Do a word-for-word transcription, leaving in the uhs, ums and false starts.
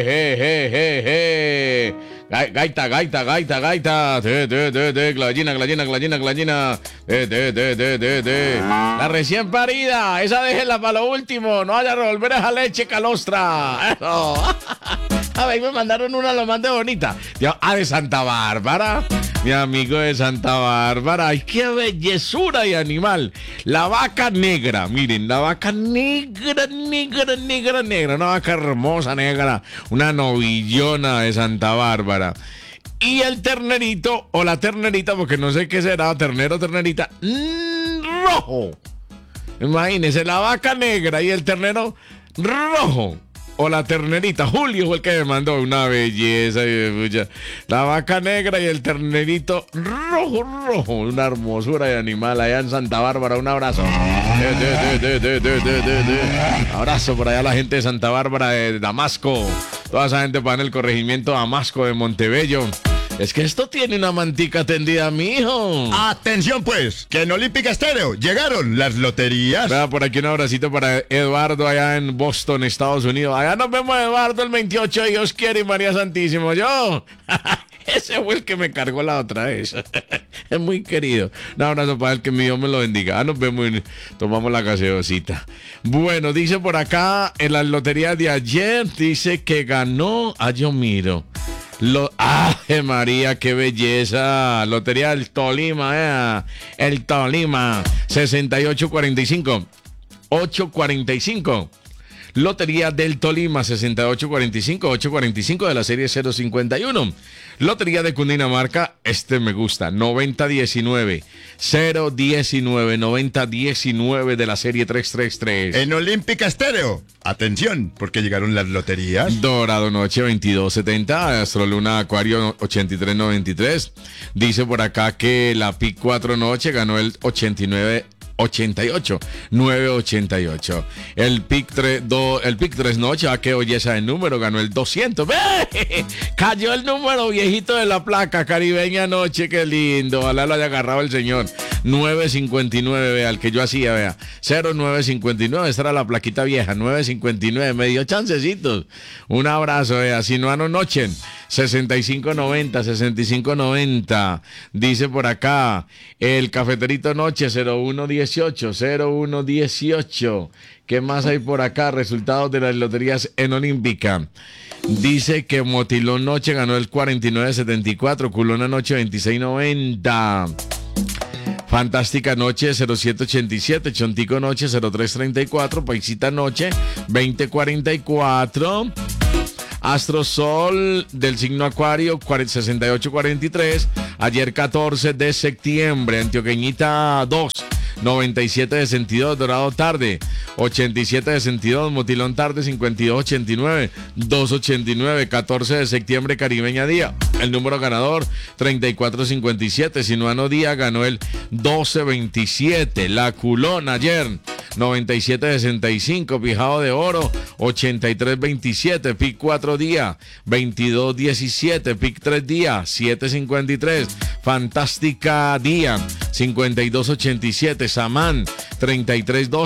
je, je, je, je. Gai- Gaita, gaita, gaita, gaita. De, de, de, de, gallina, gallina, gallina, gallina. De, de, de, de, de, de. La recién parida. Esa déjenla para lo último. No vaya a revolver esa leche calostra. Eso. A ver, me mandaron una lo más de bonita. Dios, ah, de Santa Bárbara. Mi amigo de Santa Bárbara. Ay, qué bellezura de animal. La vaca negra. Miren, la vaca negra, negra, negra, negra. Una vaca hermosa, negra. Una novillona de Santa Bárbara. Y el ternerito, o la ternerita, porque no sé qué será, ternero, ternerita, mmm, rojo. Imagínense, la vaca negra y el ternero rojo. O la ternerita, Julio fue el que me mandó, una belleza. La vaca negra y el ternerito rojo, rojo. Una hermosura de animal allá en Santa Bárbara. Un abrazo. De, de, de, de, de, de, de, de. Abrazo por allá a la gente de Santa Bárbara, de Damasco. Toda esa gente para en el corregimiento Damasco de Montebello. Es que esto tiene una mantica tendida, mijo. Atención pues, que en Olímpica Estéreo llegaron las loterías. Vea, por aquí un abracito para Eduardo allá en Boston, Estados Unidos. Allá nos vemos, Eduardo, el veintiocho, Dios quiere, y María Santísimo. Yo, ese fue el que me cargó la otra vez. Es muy querido. Un abrazo para él, que mi Dios me lo bendiga. Ah, nos vemos y tomamos la gaseosita. Bueno, dice por acá, en la lotería de ayer, dice que ganó, ah, yo miro. Lo, ¡Ay, María, qué belleza! Lotería del Tolima, eh. El Tolima, sesenta y ocho cuarenta y cinco. ocho cuarenta y cinco. Lotería del Tolima, sesenta y ocho cuarenta y cinco, ocho cuarenta y cinco de la serie cero cincuenta y uno. Lotería de Cundinamarca, este me gusta, noventa diecinueve, cero diecinueve, noventa diecinueve de la serie trescientos treinta y tres. En Olímpica Estéreo, atención, porque llegaron las loterías. Dorado Noche veintidós setenta, Astroluna Acuario ochenta y tres noventa y tres. Dice por acá que la P I C cuatro Noche ganó el ochenta y nueve ochenta y ocho, nueve ochenta y ocho. El P I C tres, do, el P I C tres Noche, ah, qué belleza de número, ganó el doscientos. ¡Ve! Cayó el número viejito de la placa, Caribeña Noche, qué lindo. Ojalá lo haya agarrado el señor. nueve cincuenta y nueve, vea, el que yo hacía, vea. cero nueve cincuenta y nueve, esta era la plaquita vieja, nueve cincuenta y nueve, me dio chancecitos. Un abrazo, vea, si no anochen. sesenta y cinco noventa, sesenta y cinco noventa. Dice por acá, el Cafeterito Noche cero uno dieciocho, cero uno dieciocho. ¿Qué más hay por acá? Resultados de las loterías en Olímpica. Dice que Motilón Noche ganó el cuarenta y nueve setenta y cuatro, Culona Noche veintiséis noventa. Fantástica Noche cero siete ochenta y siete, Chontico Noche cero tres treinta y cuatro, Paisita Noche veinte cuarenta y cuatro. Astrosol del signo Acuario sesenta y ocho cuarenta y tres. Ayer catorce de septiembre, Antioqueñita dos, noventa y siete sesenta y dos, Dorado Tarde ochenta y siete sesenta y dos, Motilón Tarde cincuenta y dos ochenta y nueve, dos ochenta y nueve. Catorce de septiembre, Caribeña Día, el número ganador treinta y cuatro cincuenta y siete. Sinuano Día ganó el doce veintisiete. La Culón ayer noventa y siete sesenta y cinco, Pijado de Oro ochenta y tres veintisiete, P I C cuatro Día veintidós diecisiete, P I C tres Día siete cincuenta y tres, Fantástica Día cincuenta y dos ochenta y siete, Samán treinta y tres doce.